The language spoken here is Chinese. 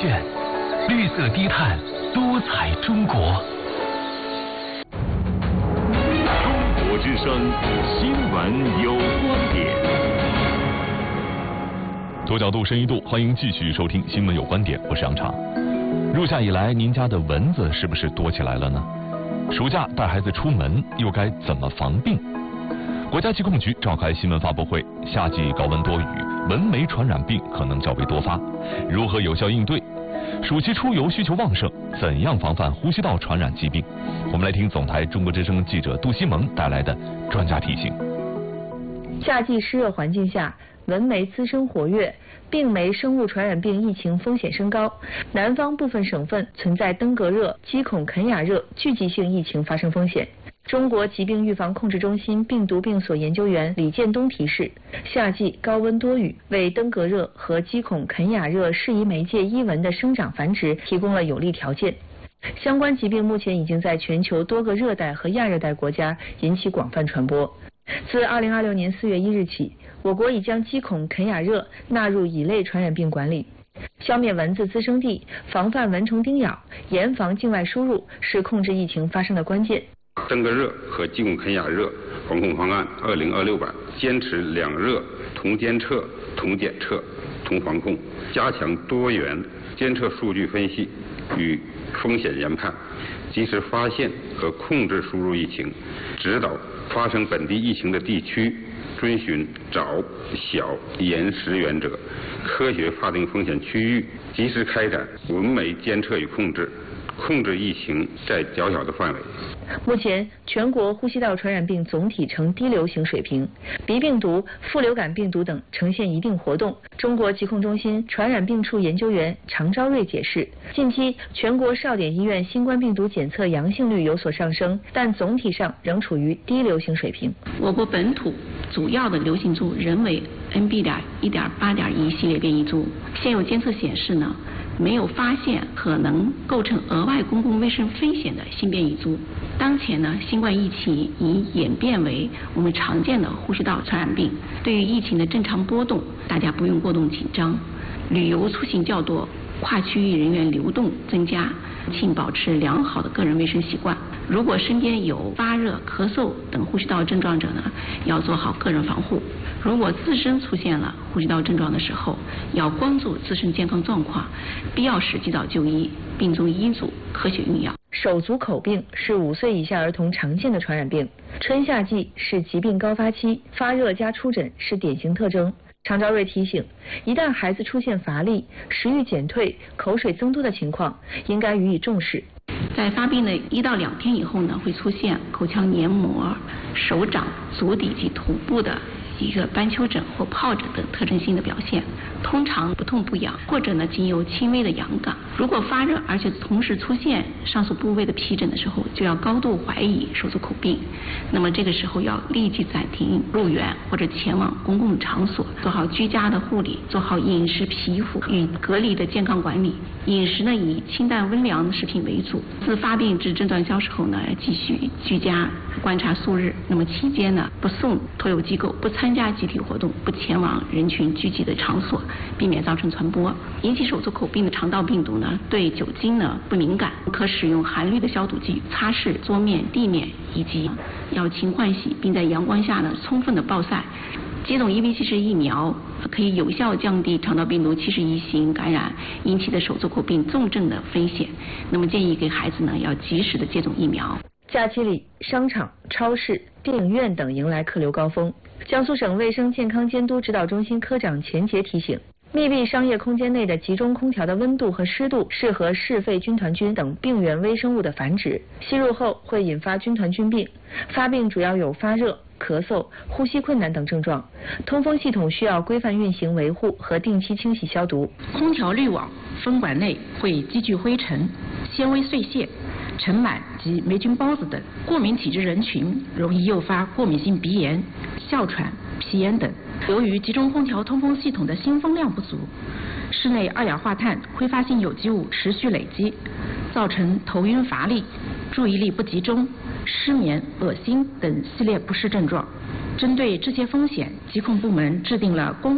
炫，绿色低碳，多彩中国。 中国之声新闻有观点。 多角度深一度，欢迎继续收听新闻有观点，我是杨畅。入夏以来，您家的蚊子是不是多起来了呢？暑假带孩子出门又该怎么防病？国家疾控局召开新闻发布会，夏季高温多雨，蚊媒传染病可能较为多发，如何有效应对？暑期出游需求旺盛，怎样防范呼吸道传染疾病？我们来听总台中国之声记者杜西萌带来的专家提醒。 夏季湿热环境下，蚊媒滋生活跃，病媒生物传染病疫情风险升高。南方部分省份存在登革热、鸡孔肯雅热聚集性疫情发生风险。中国疾病预防控制中心病毒病所研究员李建东提示，夏季高温多雨为登革热和鸡孔肯雅热适宜媒介伊蚊的生长繁殖提供了有利条件。相关疾病目前已经在全球多个热带和亚热带国家引起广泛传播。自2026年4月1日起，我国已将鸡孔肯雅热纳入乙类传染病管理。消灭蚊子滋生地，防范蚊虫叮咬，严防境外输入是控制疫情发生的关键。 登革热和鸡孔肯雅热防控方案2026版坚持两热同监测、同检测、同防控，加强多元监测数据分析与风险研判，及时发现和控制输入疫情，指导发生本地疫情的地区遵循早、小、严、实原则，科学划定风险区域，及时开展蚊媒监测与控制，控制疫情在较小的范围。 目前，全国呼吸道传染病总体呈低流行水平，鼻病毒、副流感病毒等呈现一定活动。中国疾控中心传染病处研究员常昭瑞解释，近期全国少点医院新冠病毒检测阳性率有所上升，但总体上仍处于低流行水平。 我国本土主要的流行株仍为 NB.1.8.1 系列变异株，现有监测显示呢，没有发现可能构成额外公共卫生风险的新变异株。当前呢，新冠疫情已演变为我们常见的呼吸道传染病。对于疫情的正常波动，大家不用过度紧张。旅游出行较多，跨区域人员流动增加，请保持良好的个人卫生习惯。如果身边有发热、咳嗽等呼吸道症状者呢，要做好个人防护。如果自身出现了呼吸道症状的时候，要关注自身健康状况，必要时及早就医，病中医嘱科学用药。 手足口病是5岁以下儿童常见的传染病，春夏季是疾病高发期，发热加出疹是典型特征。常昭瑞提醒，一旦孩子出现乏力、食欲减退、口水增多的情况，应该予以重视。 在发病的1到2天以后呢，会出现口腔黏膜、手掌、足底及头部的一个斑丘疹或疱疹等特征性的表现，通常不痛不痒，或者呢仅有轻微的痒感。如果发热而且同时出现上述部位的皮疹的时候，就要高度怀疑手足口病。那么这个时候要立即暂停入园或者前往公共场所，做好居家的护理，做好饮食、皮肤与隔离的健康管理。饮食呢以清淡温凉的食品为主。自发病至症状消失后呢，继续居家观察数日。那么期间呢，不送托有机构，不参加集体活动，不前往人群聚集的场所，避免造成传播。引起手足口病的肠道病毒呢，对酒精呢不敏感，可使用含氯的消毒剂擦拭桌面、地面，以及要勤换洗，并在阳光下呢充分的暴晒。接种EBCC疫苗可以有效降低肠道病毒71型感染引起的手足口病重症的风险。那么建议给孩子呢要及时的接种疫苗。 假期里，商场、超市、电影院等迎来客流高峰。江苏省卫生健康监督指导中心科长钱杰提醒，密闭商业空间内的集中空调的温度和湿度适合嗜肺军团菌等病原微生物的繁殖，吸入后会引发军团菌病。发病主要有发热、咳嗽、呼吸困难等症状，通风系统需要规范运行维护和定期清洗消毒。 空调滤网、风管内会积聚灰尘、纤维碎屑、尘螨及霉菌孢子等，过敏体质人群容易诱发过敏性鼻炎、哮喘、皮炎等。由于集中空调通风系统的新风量不足，室内二氧化碳挥发性有机物持续累积，造成头晕乏力、注意力不集中、失眠、恶心等系列不适症状。针对这些风险，疾控部门制定了公